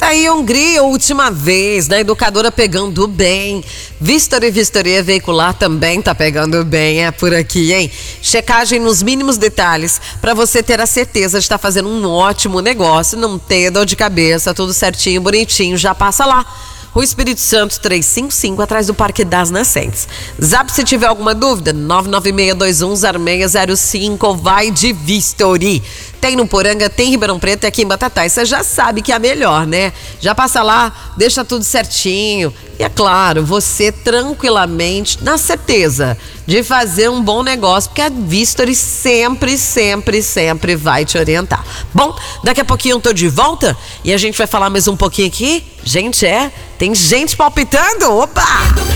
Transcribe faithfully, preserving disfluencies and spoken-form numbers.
Tá aí Hungria, última vez, na educadora pegando bem. Vistoria, vistoria veicular também tá pegando bem, é por aqui, hein? Checagem nos mínimos detalhes para você ter a certeza de estar fazendo um ótimo negócio, não ter dor de cabeça, tudo certinho, bonitinho, já passa lá. Rua Espírito Santo trezentos e cinquenta e cinco, atrás do Parque das Nascentes. Zap se tiver alguma dúvida, nove nove seis dois um zero seis zero cinco, vai de Vistori. Tem no Poranga, tem em Ribeirão Preto e aqui em Batatais. Você já sabe que é a melhor, né? Já passa lá, deixa tudo certinho. E é claro, você tranquilamente, na certeza de fazer um bom negócio, porque a Vistori sempre, sempre, sempre vai te orientar. Bom, daqui a pouquinho eu tô de volta e a gente vai falar mais um pouquinho aqui. Gente, é, tem gente palpitando, opa!